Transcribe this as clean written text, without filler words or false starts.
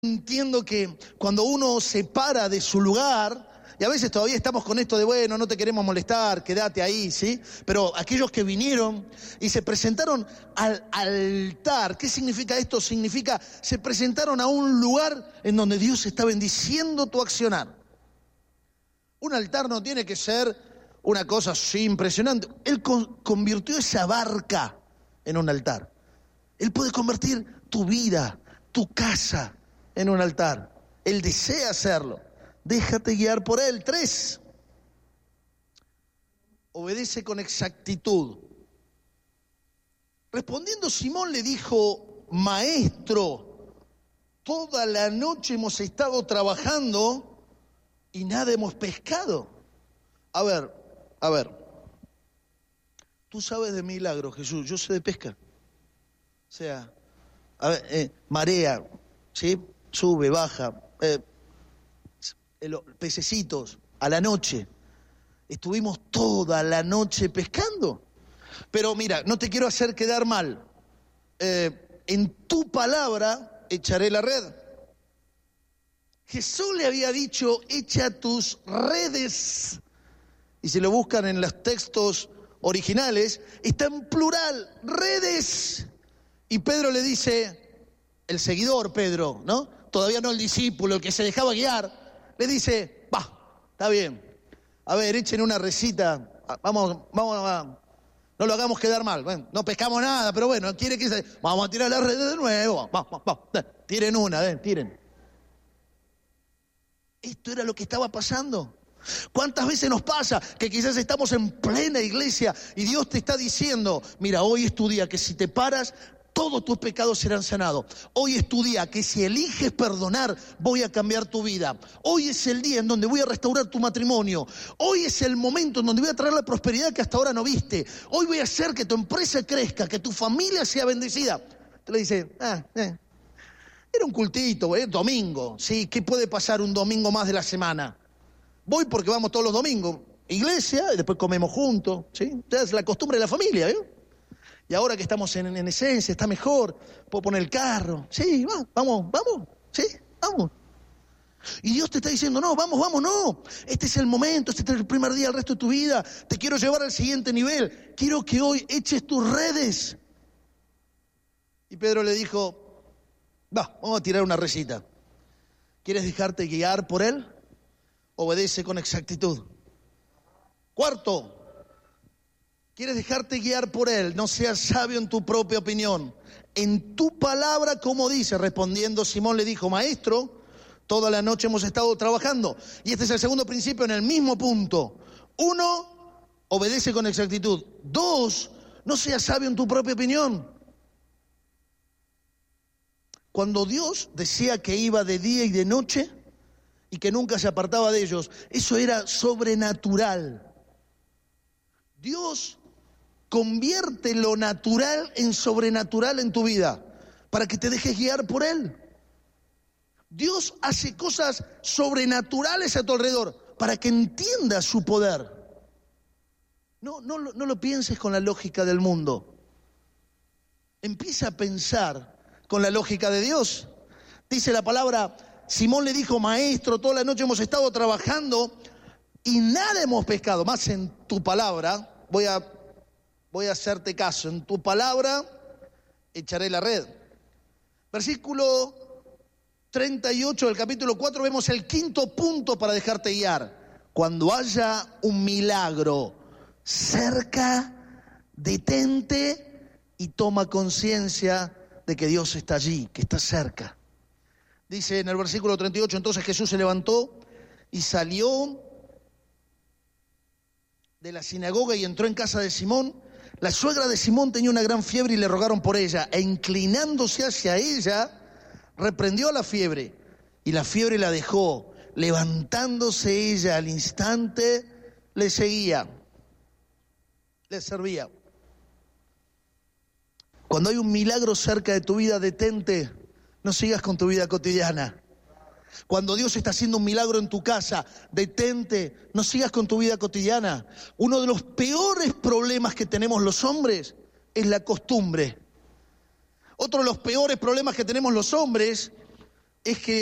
Entiendo que cuando uno se para de su lugar, y a veces todavía estamos con esto de, bueno, no te queremos molestar, quédate ahí, ¿sí? Pero aquellos que vinieron y se presentaron al altar, ¿qué significa esto? Significa, se presentaron a un lugar en donde Dios está bendiciendo tu accionar. Un altar no tiene que ser una cosa así impresionante. Él convirtió esa barca en un altar. Él puede convertir tu vida, tu casa, en un altar. Él desea hacerlo. Déjate guiar por Él. 3. Obedece con exactitud. Respondiendo, Simón le dijo: Maestro, toda la noche hemos estado trabajando y nada hemos pescado. A ver. Tú sabes de milagros, Jesús. Yo sé de pesca. O sea, marea, ¿sí? Sube, baja, pececitos, a la noche. Estuvimos toda la noche pescando. Pero mira, no te quiero hacer quedar mal. En tu palabra echaré la red. Jesús le había dicho: echa tus redes. Y si lo buscan en los textos originales, está en plural, redes. Y Pedro le dice, el seguidor Pedro, ¿no? Todavía no el discípulo, el que se dejaba guiar, le dice: está bien, a ver, echen una recita, vamos, no lo hagamos quedar mal, bueno, no pescamos nada, pero bueno, quiere que vamos a tirar la red de nuevo, vamos, tiren una, tiren. Esto era lo que estaba pasando. ¿Cuántas veces nos pasa que quizás estamos en plena iglesia y Dios te está diciendo: mira, hoy es tu día, que si te paras, todos tus pecados serán sanados. Hoy es tu día, que si eliges perdonar, voy a cambiar tu vida. Hoy es el día en donde voy a restaurar tu matrimonio. Hoy es el momento en donde voy a traer la prosperidad que hasta ahora no viste. Hoy voy a hacer que tu empresa crezca, que tu familia sea bendecida. Te le dice: era un cultito, domingo. ¿Sí? ¿Qué puede pasar un domingo más de la semana? Voy porque vamos todos los domingos. Iglesia, y después comemos juntos. ¿Sí? Es la costumbre de la familia, ¿eh? Y ahora que estamos en esencia, está mejor, puedo poner el carro. Sí, vamos, sí, vamos. Y Dios te está diciendo: no, vamos, no. Este es el momento, este es el primer día del resto de tu vida. Te quiero llevar al siguiente nivel. Quiero que hoy eches tus redes. Y Pedro le dijo: vamos a tirar una recita. ¿Quieres dejarte guiar por Él? Obedece con exactitud. 4. ¿Quieres dejarte guiar por Él? No seas sabio en tu propia opinión. En tu palabra, como dice. Respondiendo, Simón le dijo: Maestro, toda la noche hemos estado trabajando. Y este es el segundo principio en el mismo punto. 1, obedece con exactitud. 2, no seas sabio en tu propia opinión. Cuando Dios decía que iba de día y de noche y que nunca se apartaba de ellos, eso era sobrenatural. Dios convierte lo natural en sobrenatural en tu vida para que te dejes guiar por Él. Dios hace cosas sobrenaturales a tu alrededor para que entiendas su poder. No lo pienses con la lógica del mundo. Empieza a pensar con la lógica de Dios. Dice la palabra: Simón le dijo: Maestro, toda la noche hemos estado trabajando y nada hemos pescado. Más en tu palabra, voy a hacerte caso. En tu palabra echaré la red. Versículo 38 del capítulo 4 vemos el quinto punto para dejarte guiar. Cuando haya un milagro cerca, detente y toma conciencia de que Dios está allí, que está cerca. Dice en el versículo 38: entonces Jesús se levantó y salió de la sinagoga y entró en casa de Simón. La suegra de Simón tenía una gran fiebre y le rogaron por ella, e inclinándose hacia ella, reprendió la fiebre, y la fiebre la dejó. Levantándose ella al instante, le seguía, le servía. Cuando hay un milagro cerca de tu vida, detente, no sigas con tu vida cotidiana. Cuando Dios está haciendo un milagro en tu casa, detente, no sigas con tu vida cotidiana. Uno de los peores problemas que tenemos los hombres es la costumbre. Otro de los peores problemas que tenemos los hombres es que